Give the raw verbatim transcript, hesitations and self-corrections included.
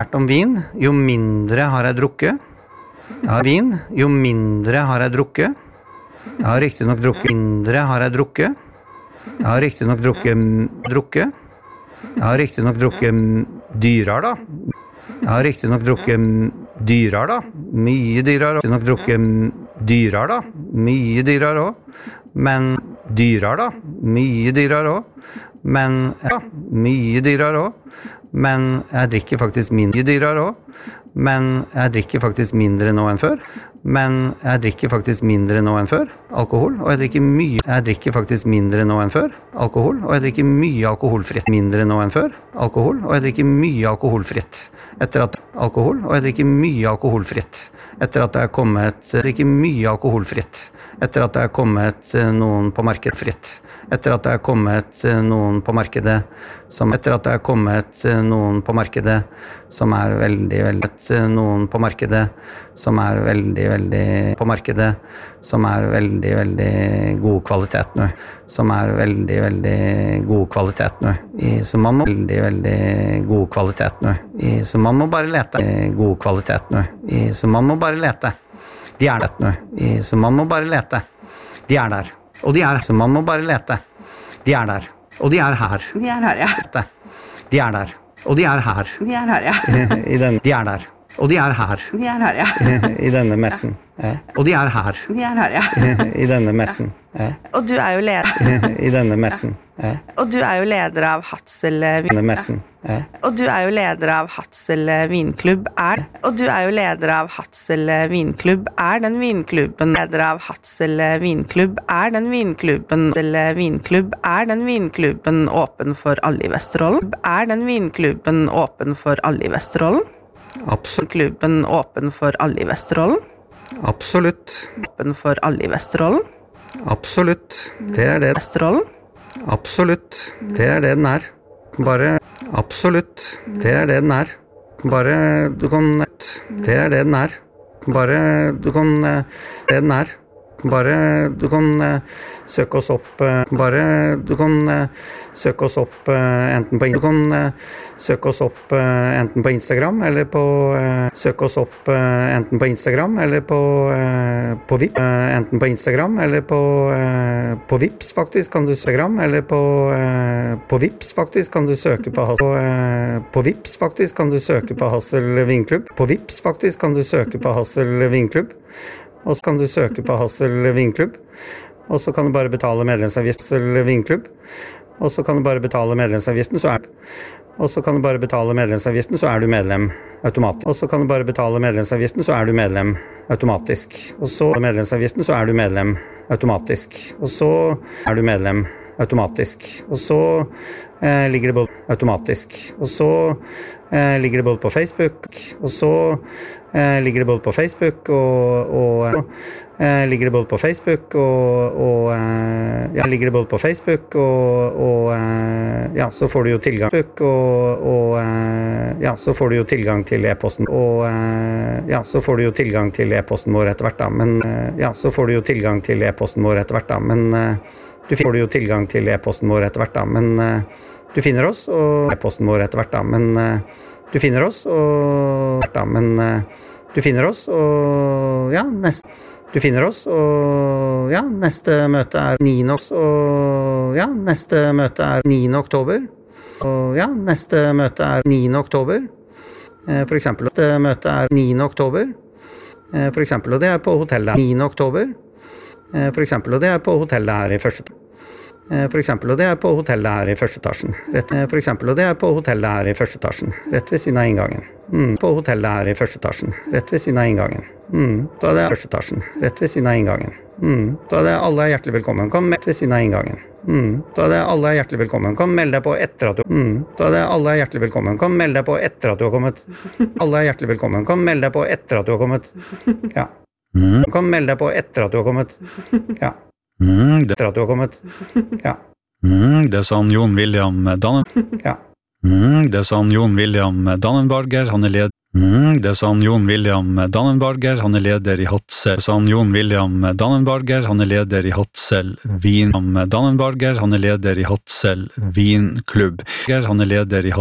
lært om vin, jo mindre har jeg drukket. Jeg har vin, jo mindre har jeg drukket. Jeg har riktig nok drukket mindre har jeg drukket. Jeg har riktig nok drukket drukket. Jeg har riktig nok drukket dyrere da. Jeg har riktig nok drukket dyrere da. Mye dyrere. Jeg har riktig nok drukket dyrere da. Mye dyrere også. Men dyrere da. Mye dyrere også. Men ja, mye dyrere også. Men jeg drikker faktisk mindre dyrere også. Men jeg drikker faktisk mindre nå enn før. Men jeg drikker faktisk mindre nå enn før, alkohol, og jeg drikker mye. Jeg drikker faktisk mindre nå enn før, alkohol, og jeg drikker mye alkoholfritt. Mindre nå enn før, alkohol, og jeg drikker mye alkoholfritt. Etter at alkohol, og jeg drikker mye alkoholfritt. Etter at det er kommet, jeg drikker mye alkoholfritt. Etter at det er kommet noen på markedet fritt. Etter at det er kommet noen på markedet som etter at det er kommet noen på markedet som er veldig veldig noen på markedet som er veldig veldig på markedet som er veldig veldig god kvalitet nå som er veldig veldig god kvalitet nå i så man må veldig veldig god kvalitet nå i så man må bare lete god kvalitet nå i så man må bare lete de er det nå i så man må bare lete de er der og de er så man må bare lete de er der og de er her De er her, ja. De er der og de er her De er her, ja. I den de er der og de er her De er her, ja. I denne messen ja. Og de er her De er her, ja. I denne messen ja. Og du er jo leder I denne messen ja. Og du er jo leder av Hadsel Denne messen ja. Og du er jo leder av Hadsel vinklubb er Og du er jo leder av Hadsel vinklubb er den vinklubben leder av Hadsel vinklubb er den vinklubben Hadsel vinklubb er den vinklubben åpen for alle i Vesterålen er den vinklubben åpen for alle i Vesterålen Absolutt klubben åpen for alle i Vesterålen Absolutt åpen for alle i Vesterålen Absolutt det er det Vesterålen Absolutt det er det den er bare absolutt det er det den er bare du kan det er det den er bare du kan det den er bare du kan søke oss opp bare du kan søke oss opp enten på du kan søke oss opp enten på Instagram eller på søke oss opp enten på Instagram eller på på Vip enten på Instagram eller på på Vips faktisk kan du Instagram eller på på Vips faktisk kan du søke på på, på Vips faktisk kan du søke på Hadsel vinklubb på Vips faktisk kan du søke på Hadsel vinklubb og så kan du søke på Hadsel vinklubb og så kan du bare betale medlemsavgift Hadsel vinklubb og så kan du bare betale medlemsavgiften så er og så kan du bare betale medlemsavgiften så er du medlem automatisk og så kan du bare betale medlemsavgiften så er du medlem automatisk og så medlemsavgiften så er du medlem automatisk og så er du medlem automatisk og så eh, ligger det både automatisk og så eh, ligger det både på Facebook og så eh, ligger det både på Facebook og, og eh, ligger det både på Facebook og, og eh, ja, ligger det både på Facebook og, og eh, ja, så får du jo tilgang og, og eh, ja, så får du jo tilgang til e-posten og eh, ja, så får du jo tilgang til e-posten vår etter hvert da, men eh, ja, så får du jo tilgang til e-posten vår etter hvert da, men eh, du får jo tilgang til e-posten vår etter hvert da, men uh, du finner oss og e-posten vår etter hvert da, men uh, du finner oss og da, men uh, du finner oss og ja, neste du finner oss og ja, neste møte er niende og ja, neste møte er niende oktober og ja, neste møte er niende oktober uh, for eksempel neste møte er niende oktober uh, for eksempel, og det er på hotellet niende oktober uh, for eksempel, og det er på hotellet her i første For eksempel, og det er på hotellet her i første etasjen. Rett, for eksempel, og det er på hotellet her i første etasjen. Rett ved siden av inngangen. Mm. På hotellet her i første etasjen. Rett ved siden av inngangen. Mm. Da er det første etasjen. Rett ved siden av inngangen. Mm. Da er det alle er hjertelig velkommen. Kom rett ved siden av inngangen. Mm. Da er det alle er hjertelig velkommen. Kom meld deg på etter at du... Mm. Da er det alle er hjertelig velkommen. Kom meld deg på etter at du har kommet. Alle er hjertelig velkommen. Kom meld deg på etter at du har kommet. Ja. Mm. Kom meld deg på etter at du har kommet. Ja. Mm, det, etter at du har kommet. Ja. Mm, det sa han Jon William Dannen. Ja. Mm, det sa han Jon William Dannenbarger, han er leder. Mm, det sa han Jon William Dannenbarger, han er leder i Hadsel. Det sa han Jon William Dannenbarger, han er leder i Hadsel vin. Dannenbarger, han er leder i Hadsel vinklubb. Han er leder i